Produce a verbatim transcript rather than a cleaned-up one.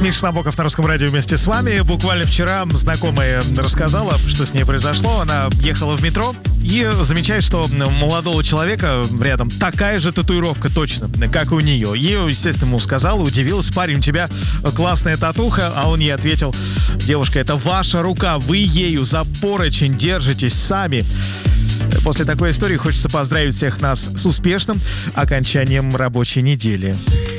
Миша Набоков на Русском радио вместе с вами. Буквально вчера знакомая рассказала, что с ней произошло. Она ехала в метро и замечает, что у молодого человека рядом такая же татуировка точно, как и у нее. Ей, естественно, ему сказала, удивилась: парень, у тебя классная татуха. А он ей ответил: девушка, это ваша рука, вы ею за поручень держитесь сами. После такой истории хочется поздравить всех нас с успешным окончанием рабочей недели.